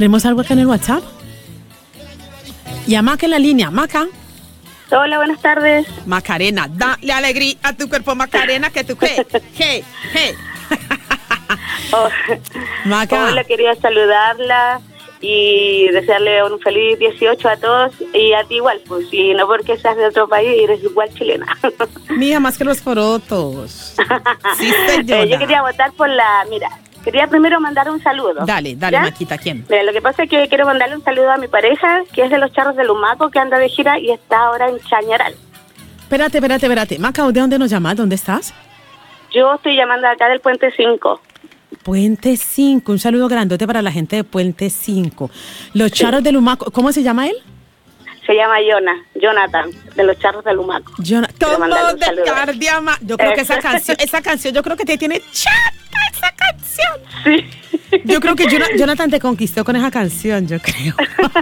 ¿Tenemos algo acá en el WhatsApp? Y a Maca en la línea. Maca. Hola, buenas tardes. Macarena, dale alegría a tu cuerpo, Macarena, que tú crees. Hey. Oh, Maca. Hola, quería saludarla y desearle un feliz 18 a todos y a ti igual, pues, y no porque seas de otro país, eres igual chilena. Mija, más que los porotos. Sí, señora. Yo quería votar por quería primero mandar un saludo. Dale, ¿ya? Maquita, ¿quién? Mira, lo que pasa es que quiero mandarle un saludo a mi pareja, que es de los Charros de Lumaco, que anda de gira y está ahora en Chañaral. Espérate. Maca, ¿de dónde nos llamas? ¿Dónde estás? Yo estoy llamando acá del Puente 5. Puente 5, un saludo grandote para la gente de Puente 5. Los Charros de Lumaco, ¿cómo se llama él? Se llama Jonathan, de los Charros de Lumaco. Tomo de Cardiama. Yo creo que esa canción, yo creo que te tiene chata esa canción. Sí. Yo creo que Jonathan te conquistó con esa canción, yo creo.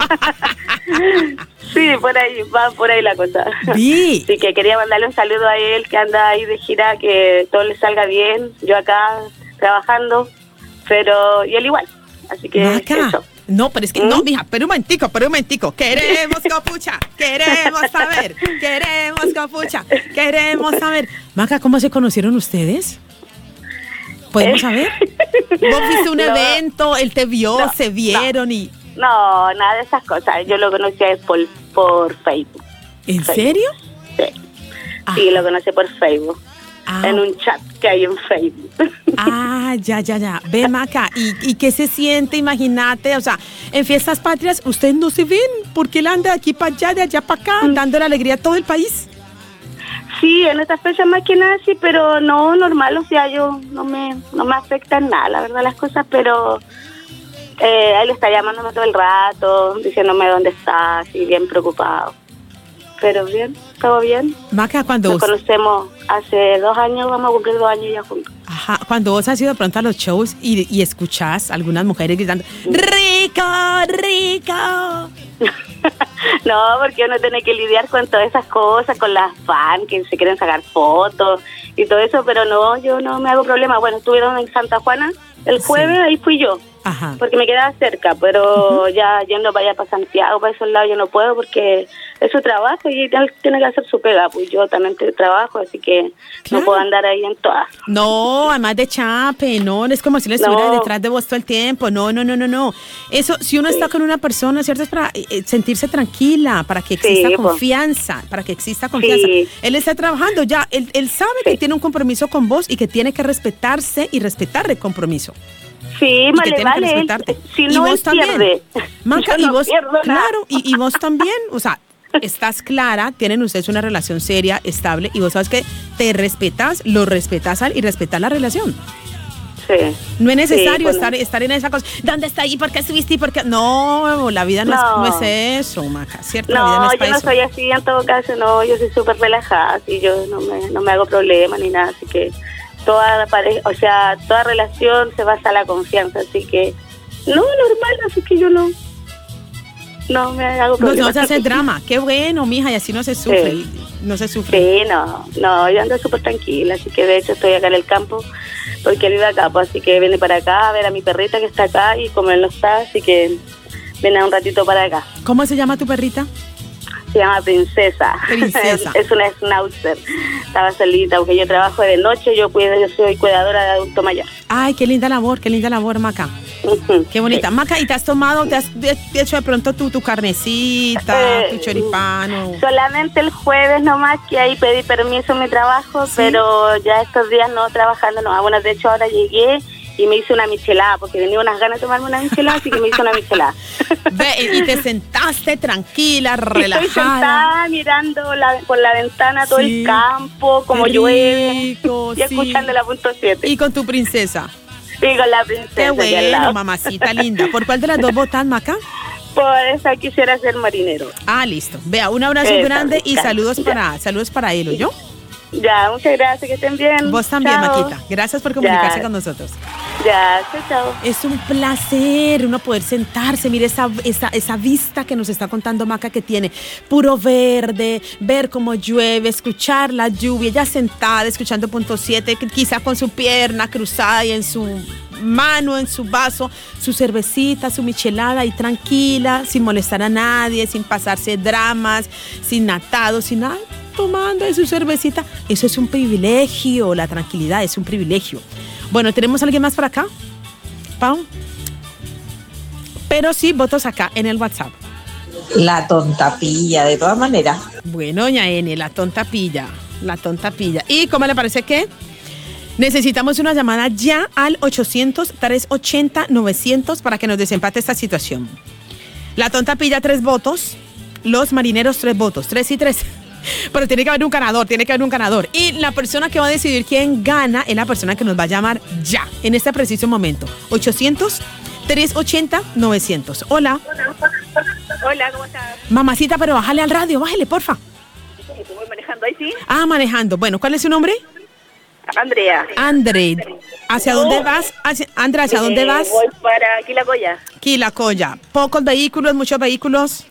Sí, va por ahí la cosa. Sí. Así que quería mandarle un saludo a él, que anda ahí de gira, que todo le salga bien. Yo acá trabajando, y él igual. Así que Maca. eso. No, pero es que no, mija, pero un momentico. Queremos copucha, queremos saber, queremos saber. Maca, ¿cómo se conocieron ustedes? ¿Podemos saber? ¿Vos viste un evento, él te vio, se vieron y...? No, nada de esas cosas. Yo lo conocí a él por Facebook. ¿En serio? Sí. Sí, lo conocí por Facebook. En un chat que hay en Facebook. Ya. Ve, Maca, ¿y qué se siente? Imagínate, o sea, en Fiestas Patrias, ¿ustedes no se ven? Porque él anda de aquí para allá, de allá para acá, dando la alegría a todo el país. Sí, en estas fechas más que nada, sí, pero no, normal, o sea, yo no me afecta en nada, la verdad, las cosas, pero él está llamándome todo el rato, diciéndome dónde está, así, bien preocupado. Pero bien, todo bien. Maca, cuando nos conocemos hace 2 años, vamos a cumplir 2 años ya juntos. Ajá, cuando vos has ido pronto a los shows y escuchás a algunas mujeres gritando ¡Rico! No, porque uno tiene que lidiar con todas esas cosas, con las fans que se quieren sacar fotos y todo eso, pero no, yo no me hago problema. Bueno, estuvieron en Santa Juana el jueves, ahí fui yo. Ajá. Porque me quedaba cerca, pero ya yendo para allá, para Santiago, para esos lados, yo no puedo porque es su trabajo y él tiene que hacer su pega, pues yo también trabajo, así que no puedo andar ahí en todas. No, además de chape, no es como si le estuviera detrás de vos todo el tiempo, no. Eso, si uno está con una persona, ¿cierto? Es para sentirse tranquila, para que exista confianza, Sí. Él está trabajando ya, él sabe que tiene un compromiso con vos y que tiene que respetarse y respetar el compromiso. Sí, vale, si no él pierde. Maca, y vos, claro, y vos también, o sea, estás clara, tienen ustedes una relación seria, estable, y vos sabes que te respetas, lo respetas y respetas la relación. Sí. No es necesario estar en esa cosa. ¿Dónde está ahí? ¿Por qué subiste? ¿Por qué? No, la vida no es eso, Maca, ¿cierto? La vida no es para eso. Yo no soy así en todo caso, no, yo soy súper relajada, así yo no me hago problema ni nada, así que toda pareja, o sea, toda relación se basa en la confianza, así que normal, así que yo no me hago problema. No se hace drama, qué bueno, mija, y así no se sufre, no se sufre. Sí, no, yo ando súper tranquila, así que de hecho estoy acá en el campo, porque él vive acá, pues, así que viene para acá a ver a mi perrita que está acá, y como él no está, así que viene un ratito para acá. ¿Cómo se llama tu perrita? Se llama Princesa. Es una schnauzer. Estaba solita, porque yo trabajo de noche, yo soy cuidadora de adulto mayor. Ay, qué linda labor, Maca. Qué bonita. Maca, ¿y te has hecho de pronto tu carnecita, tu choripano? Solamente el jueves nomás, que ahí pedí permiso en mi trabajo, pero ya estos días no trabajando, no. Bueno, de hecho ahora llegué y me hice una michelada, porque tenía unas ganas de tomarme una michelada, así que me hice una michelada. Ve, y te sentaste tranquila, relajada. Estoy sentada mirando por la ventana todo el campo, como llueve, y escuchando la punto 7. ¿Y con tu princesa? Y con la princesa. Qué bueno, mamacita linda. ¿Por cuál de las dos votas, Maca? Por esa quisiera ser marinero. Listo. Vea, un abrazo grande y saludos para él, ¿oyó? Ya, muchas gracias, que estén bien. Vos también, chao. Maquita. Gracias por comunicarse con nosotros. Ya, chao. Es un placer uno poder sentarse, mire esa vista que nos está contando Maca, que tiene puro verde, ver cómo llueve, escuchar la lluvia, ya sentada, escuchando punto 7, quizá con su pierna cruzada y en su mano, en su vaso, su cervecita, su michelada y tranquila, sin molestar a nadie, sin pasarse dramas, sin atados, sin nada, tomando de su cervecita. Eso es un privilegio, la tranquilidad es un privilegio. Bueno, ¿tenemos a alguien más por acá? Pau. Pero sí, votos acá en el WhatsApp. La tontapilla, de todas maneras. Bueno, doña N, la tontapilla. ¿Y cómo le parece que necesitamos una llamada ya al 800-380-900 para que nos desempate esta situación? La tontapilla, 3 votos. Los marineros, 3 votos. 3 y 3. Pero tiene que haber un ganador. Y la persona que va a decidir quién gana es la persona que nos va a llamar ya, en este preciso momento. 800-380-900. Hola. Hola, ¿cómo estás? Mamacita, pero bájale al radio, bájale, porfa. Voy manejando, ahí sí. Ah, manejando. Bueno, ¿cuál es su nombre? Andrea. André. ¿Hacia dónde vas? Andrea, ¿hacia dónde vas? Voy para Quilacoya. Quilacoya. ¿Pocos vehículos, muchos vehículos?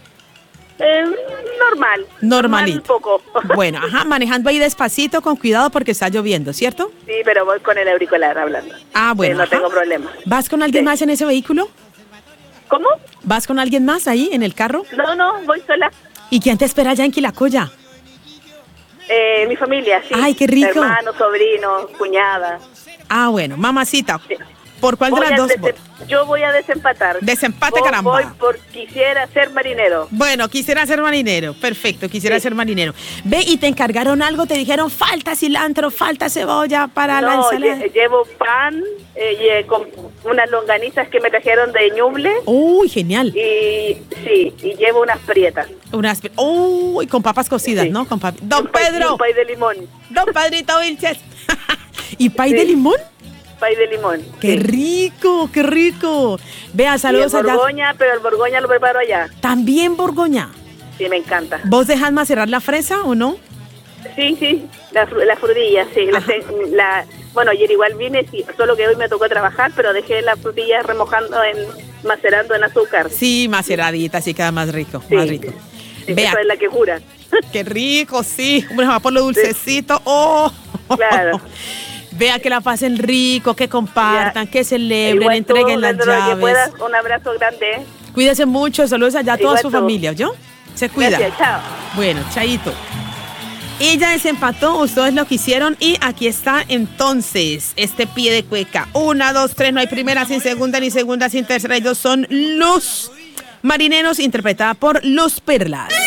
Normal. Normalito. Un poco. Bueno, manejando ahí despacito, con cuidado porque está lloviendo, ¿cierto? Sí, pero voy con el auricular hablando. Ah, bueno. No tengo problema. ¿Vas con alguien más en ese vehículo? ¿Cómo? ¿Vas con alguien más ahí en el carro? No, voy sola. ¿Y quién te espera allá en Quilacoya? Mi familia, sí. Ay, qué rico. Hermanos, sobrinos, cuñada. Ah, bueno, mamacita. Sí. ¿Por cuál de las dos? Yo voy a desempatar. Desempate, caramba. Voy por quisiera ser marinero. Bueno, quisiera ser marinero. Perfecto, quisiera ser marinero. Ve, y te encargaron algo, te dijeron falta cilantro, falta cebolla para la ensalada. Llevo pan con unas longanizas que me trajeron de Ñuble. Uy, genial. Y llevo unas prietas. Uy, con papas cocidas, sí. ¿No? Don Pedro. Un pay de limón. Don Pedrito Vilches. ¿Y pay de limón? Pay de limón. ¡Qué rico, qué rico! Vea, saludos allá. Borgoña, pero el Borgoña lo preparo allá. ¿También Borgoña? Sí, me encanta. ¿Vos dejás macerar la fresa o no? Sí, la frutilla, sí. Bueno, ayer igual vine, sí, solo que hoy me tocó trabajar, pero dejé la frutilla macerando en azúcar. Sí, maceradita, así queda más rico, sí. Más rico. Sí, vea. Eso es la que jura. ¡Qué rico, sí! Bueno, va por lo dulcecito. Sí. ¡Oh! Claro. Vea, que la pasen rico, que compartan, que celebren, igual entreguen las llaves. Que puedas, un abrazo grande. Cuídese mucho, saludos allá a toda su familia, ¿yo? Se cuida. Gracias, chao. Bueno, chaito. Ella desempató, ustedes lo que hicieron y aquí está entonces este pie de cueca. 1, 2, 3, no hay primera sin segunda, ni segunda sin tercera. Ellos son los marineros, interpretada por Los Perlas.